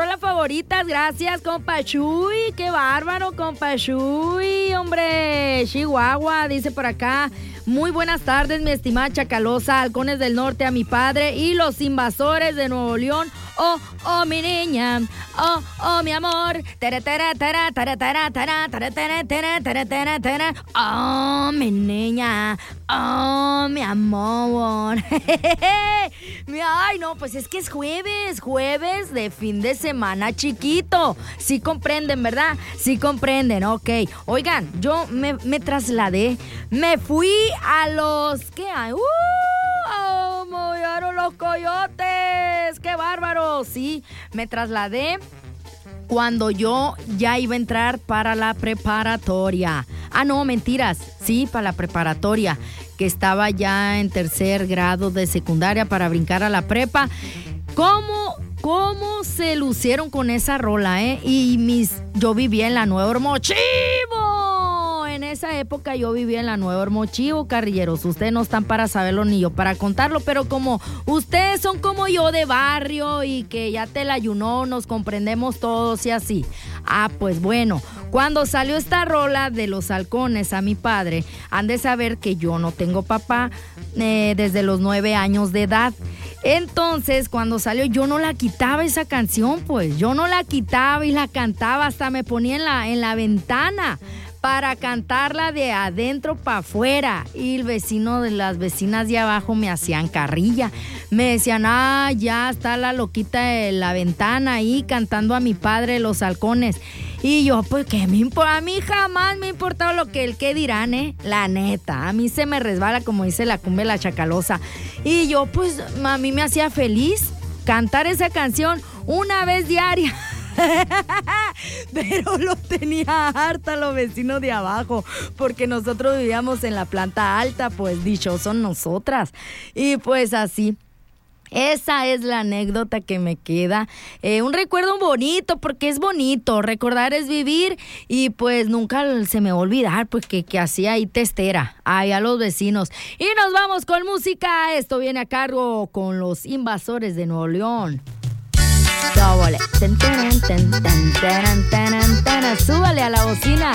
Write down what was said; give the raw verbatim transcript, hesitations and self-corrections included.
rolas favoritas. Gracias, compa Chuy. Qué bárbaro, compa Chuy, hombre. Chihuahua, dice por acá. Muy buenas tardes, mi estimada Chacalosa, Halcones del Norte, a mi padre y los invasores de Nuevo León. Oh, oh, mi niña, oh, oh, mi amor. Tara, tara, tara, tara, tara, tara, tara, tara, tara, tara, tara, tara. Oh, mi niña, oh, mi amor. Ay, no, pues es que es jueves, jueves de fin de semana chiquito. Sí comprenden, ¿verdad? Sí comprenden, ok. Oigan, yo me, me trasladé, me fui a los... ¿Qué hay? ¡Uh! ¡Oh, mollaron los coyotes! ¡Qué bárbaro! Sí, me trasladé cuando yo ya iba a entrar para la preparatoria. Ah, no, mentiras. Sí, para la preparatoria, que estaba ya en tercer grado de secundaria para brincar a la prepa. ¿Cómo, cómo se lucieron con esa rola, eh? Y mis, yo vivía en la Nueva Hermochivo. En esa época yo vivía en la Nueva Hermochivo, carrilleros. Ustedes no están para saberlo ni yo para contarlo, pero como ustedes son como yo de barrio y que ya te la ayunó, nos comprendemos todos y así. Ah, pues bueno, cuando salió esta rola de los Halcones a mi padre, han de saber que yo no tengo papá eh, desde los nueve años de edad. Entonces, cuando salió, yo no la quitaba esa canción, pues. Yo no la quitaba y la cantaba, hasta me ponía en la, en la ventana para cantarla de adentro para afuera. Y el vecino de las vecinas de abajo me hacían carrilla. Me decían, ah, ya está la loquita de la ventana ahí cantando a mi padre los Halcones. Y yo, pues, ¿qué me importa? A mí jamás me ha importado lo que el que dirán, ¿eh? La neta, a mí se me resbala, como dice la cumbia la Chacalosa. Y yo, pues, a mí me hacía feliz cantar esa canción una vez diaria. Pero lo tenía harta los vecinos de abajo, porque nosotros vivíamos en la planta alta, pues, dichosos nosotras. Y pues así. Esa es la anécdota que me queda. Eh, un recuerdo bonito, porque es bonito. Recordar es vivir y pues nunca se me va a olvidar pues que, que hacía ahí testera. Ahí a los vecinos. Y nos vamos con música. Esto viene a cargo con los Invasores de Nuevo León. Súbale. Súbale a la bocina.